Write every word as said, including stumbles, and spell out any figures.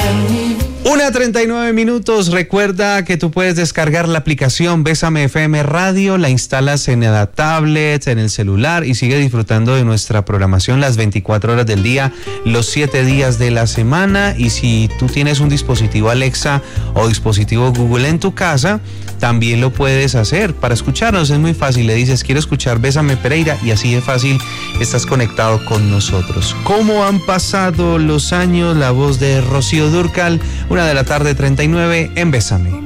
Una treinta y nueve minutos. Recuerda que tú puedes descargar la aplicación Bésame F M Radio, la instalas en la tablet, en el celular y sigue disfrutando de nuestra programación las veinticuatro horas del día, los siete días de la semana. Y si tú tienes un dispositivo Alexa o dispositivo Google en tu casa, también lo puedes hacer para escucharnos. Es muy fácil, le dices quiero escuchar Bésame Pereira y así de fácil estás conectado con nosotros. ¿Cómo han pasado los años? La voz de Rocío Dúrcal, una de la tarde treinta y nueve en Bésame.